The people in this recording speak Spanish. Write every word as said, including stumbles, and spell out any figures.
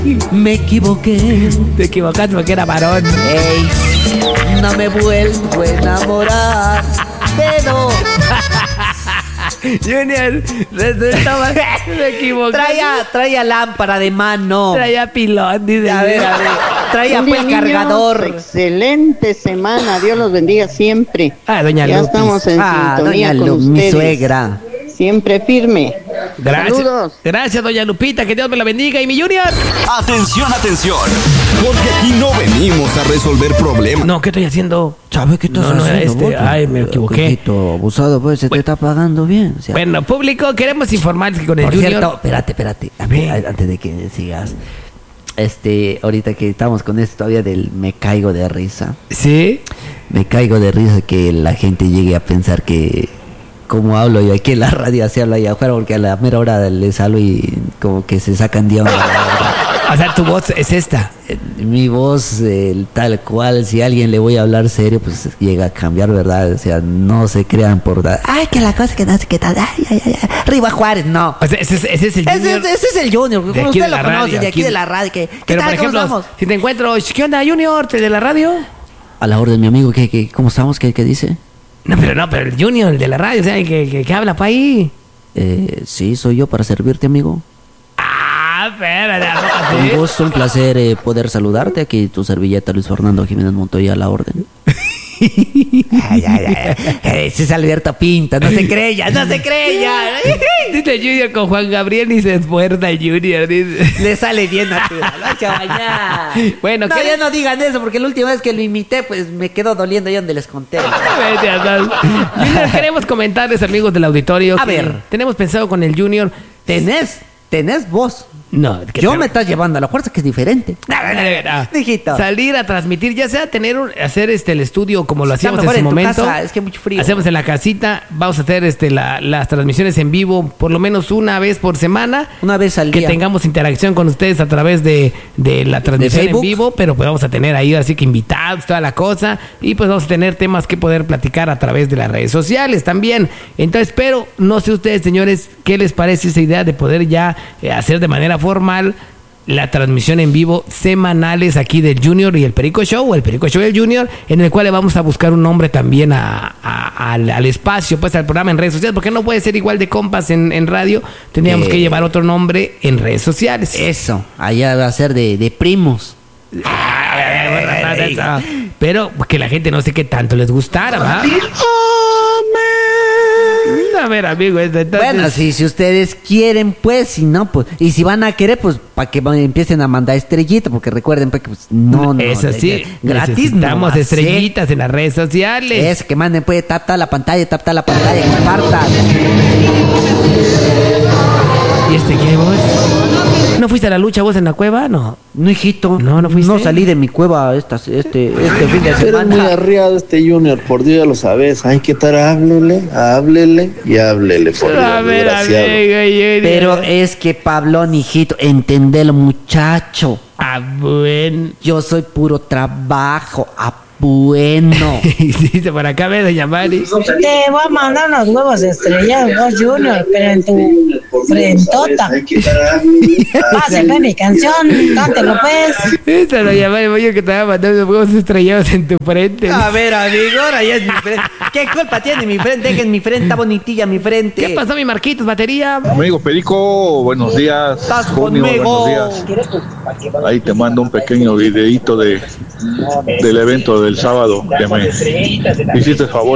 Me equivoqué. Te equivocaste porque era varón. Ey, no me vuelvo a enamorar. Pero Junior, estaba, me equivoqué. traía, traía lámpara de mano. Traía pilón, dice. A ver, a ver. Traía Buen pues día, niños. cargador. Excelente semana, Dios los bendiga siempre. Ah, doña Ya Lupis. estamos en Ah, sintonía doña con Lu, mi ustedes. suegra. Siempre firme. Gracias. Saludos. Gracias, doña Lupita, que Dios me la bendiga. Y mi Junior. Atención, atención, porque aquí no venimos a resolver problemas. No, ¿qué estoy haciendo? ¿Sabes qué estás No, no era haciendo, este. vos? Ay, me equivoqué. Poquito abusado, pues, se te está pagando bien. O sea, Bueno, público, queremos informarles que con el por Junior... cierto, espérate, espérate. A Ve. ver, antes de que sigas. Este, ahorita que estamos con esto todavía del me caigo de risa. ¿Sí? Me caigo de risa que la gente llegue a pensar que como hablo yo aquí en la radio, así hablo allá afuera, porque a la mera hora les hablo y como que se sacan de onda. O sea, tu voz es esta. Eh, Mi voz, eh, tal cual, si a alguien le voy a hablar serio, pues llega a cambiar, ¿verdad? O sea, no se crean por... Ay, que la cosa que no sé qué tal, ay, ay, ay, ay. Riva Juárez, no. O sea, ese es, ese es el Ese, Junior. es- ese es el Junior, de como aquí usted de lo la conoce, radio, de aquí aquí- de la radio. ¿Qué, qué Pero, tal, por cómo ejemplo, estamos? si te encuentro... ¿Qué onda, Junior? ¿Te de la radio? A la orden, mi amigo, ¿qué, qué, ¿cómo estamos? ¿Qué, qué dice? No, pero no, pero el Junior, el de la radio, o sea, que, que, que habla pa' ahí. Eh, sí, soy yo para servirte, amigo. Ah, espérate, Un ¿sí? gusto, un placer eh, poder saludarte. Aquí tu servilleta Luis Fernando Jiménez Montoya a la orden. Ay, ay, ay, ay. Ese es Alberto Pinta, no se cree ya, no se cree ya. Dice Junior con Juan Gabriel y se esfuerza el Junior, dice. Le sale bien natural. Ay, chaval, Bueno, no, ¿qué- ya no digan eso, porque la última vez que lo imité, pues me quedó doliendo ya donde les conté. Vete a dar. Junior, queremos comentarles, amigos del auditorio. A que ver. Tenemos pensado con el Junior. Tenés, tenés voz. No, que Yo te- me estás llevando a la fuerza, que es diferente. Hijito. Salir a transmitir, ya sea tener un- hacer este el estudio como lo hacíamos en mejor su en tu momento. casa, es que hay mucho frío. Hacemos en la casita, vamos a hacer este la- las transmisiones en vivo por lo menos una vez por semana. Una vez al Que día. tengamos interacción con ustedes a través de, de la transmisión en Facebook. vivo, pero pues vamos a tener ahí así que invitados, toda la cosa, y pues vamos a tener temas que poder platicar a través de las redes sociales también. Entonces, pero no sé ustedes, señores, qué les parece esa idea de poder ya eh, hacer de manera formal la transmisión en vivo semanales aquí del Junior y el Perico Show, o el Perico Show y el Junior, en el cual le vamos a buscar un nombre también a, a- al, al espacio, pues al programa en redes sociales, porque no puede ser igual de compas en, en radio, tendríamos Eh. que llevar otro nombre en redes sociales. Eso, allá va a ser de, de primos. Pero que la gente no sé qué tanto les gustara, ¿va? A ver, amigo, entonces... Bueno, si, si ustedes quieren, pues, si no, pues, y si van a querer, pues, para que empiecen a mandar estrellitas, porque recuerden, pues, que pues, no, no, Eso de- sí, de- gratis, no necesitamos va a ser. estrellitas en las redes sociales. Es que manden, pues, tap, tap la pantalla, tap, tap la pantalla, compartan. ¿Y este qué, vos? ¿No fuiste a la lucha vos en la cueva? No. No, hijito. No, ¿no fuiste? No salí de mi cueva esta, este, este fin de Eres muy semana. arriado este Junior, por Dios ya lo sabes. Hay que estar, háblele, háblele y háblele, por Dios, A ver, desgraciado. amigo, Junior. Pero es que, Pablón, hijito, entendelo, muchacho. Ah, bueno. Yo soy puro trabajo, ah, bueno. Dice por acá, ve, doña Mari. Te voy a mandar unos huevos estrellados, vos Junior, pero en tu frentota. Pásame mi canción, cántelo pues. Esa doña Mari, oye, que te va a mandar unos huevos estrellados en tu frente. A ver, amigo, ahora ya es mi frente. ¿Qué culpa tiene mi frente? Dejen mi frente, está bonitilla mi frente. ¿Qué pasó, mi Marquitos? ¿Batería? Amigo Perico, buenos días. Estás Junio, conmigo. buenos días. Ahí te mando un pequeño videíto de, del evento del sábado que me hiciste el favor.